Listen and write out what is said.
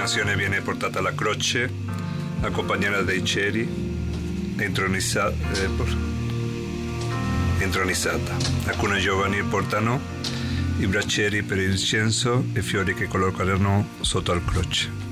continuazione viene portata la croce, accompagnata dai ceri e intronizzata. Alcuni giovani portano i bracieri per l'incenso e fiori che collocheranno sotto al croce.